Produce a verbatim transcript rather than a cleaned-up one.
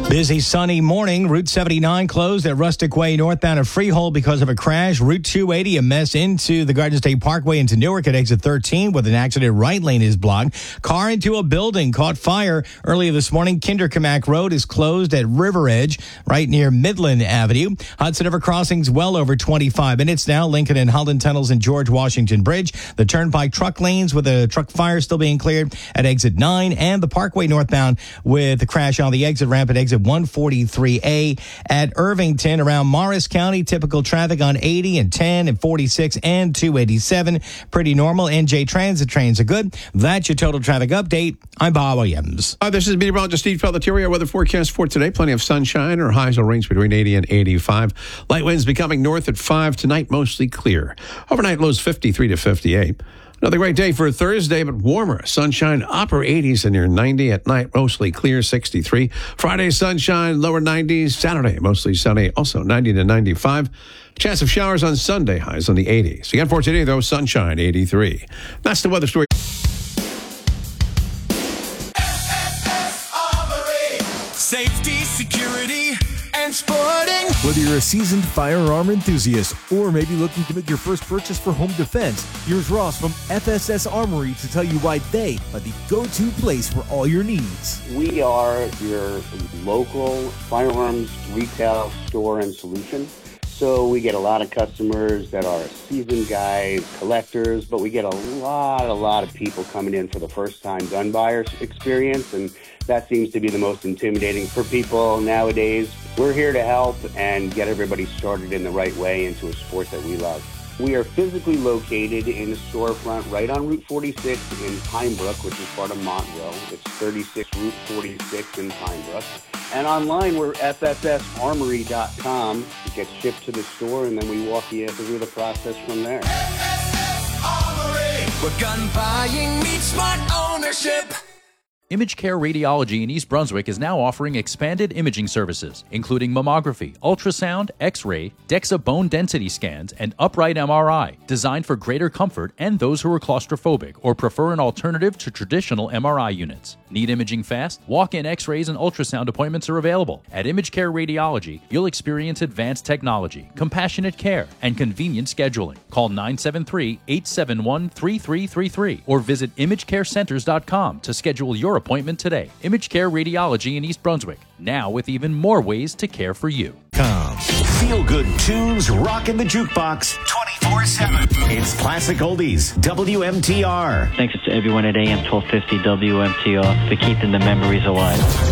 Busy sunny morning. Route seventy-nine closed at Rustic Way northbound of Freehold because of a crash. Route two eighty a mess into the Garden State Parkway into Newark at exit thirteen with an accident. Right lane is blocked. Car into a building caught fire earlier this morning. Kinderkamak Road is closed at River Edge right near Midland Avenue. Hudson River Crossings well over twenty-five minutes now. Lincoln and Holland Tunnels and George Washington Bridge. The Turnpike truck lanes with a truck fire still being cleared at exit nine, and the Parkway northbound with the crash on the exit ramp at exit one forty-three A at Irvington. Around Morris County, typical traffic on eighty and ten and forty-six and two eighty-seven. Pretty normal. N J Transit trains are good. That's your total traffic update. I'm Bob Williams. Hi, this is meteorologist Steve Pelletier. Weather forecast for today. Plenty of sunshine. Our highs will range between eighty and eighty-five. Light winds becoming north at five tonight, mostly clear. Overnight lows fifty-three to fifty-eight. Another great day for Thursday, but warmer. Sunshine, upper eighties and near ninety. At night, mostly clear, sixty-three. Friday, sunshine, lower nineties. Saturday, mostly sunny, also ninety to ninety-five. Chance of showers on Sunday, highs on the eighties. Again for today, though, sunshine, eighty-three. That's the weather story. Safety, security, and sporting. Whether you're a seasoned firearm enthusiast or maybe looking to make your first purchase for home defense, here's Ross from F S S Armory to tell you why they are the go-to place for all your needs. We are your local firearms retail store and solution. So we get a lot of customers that are seasoned guys, collectors, but we get a lot, a lot of people coming in for the first time gun buyer experience, and that seems to be the most intimidating for people nowadays. We're here to help and get everybody started in the right way into a sport that we love. We are physically located in a storefront right on Route forty-six in Pine Brook, which is part of Montville. It's thirty-six Route forty-six in Pine Brook. And online, we're F S S armory dot com. It gets shipped to the store, and then we walk you through the process from there. F S S Armory, where gun buying meets smart ownership. ImageCare Radiology in East Brunswick is now offering expanded imaging services, including mammography, ultrasound, X-ray, DEXA bone density scans, and upright M R I, designed for greater comfort and those who are claustrophobic or prefer an alternative to traditional M R I units. Need imaging fast? Walk-in X-rays and ultrasound appointments are available. At ImageCare Radiology, you'll experience advanced technology, compassionate care, and convenient scheduling. Call nine seven three, eight seven one, three three three three or visit image care centers dot com to schedule your appointment today. ImageCare Radiology in East Brunswick, now with even more ways to care for you. Feel good tunes rocking the jukebox twenty-four seven. It's classic oldies, W M T R. Thanks to everyone at A M twelve fifty W M T R for keeping the memories alive.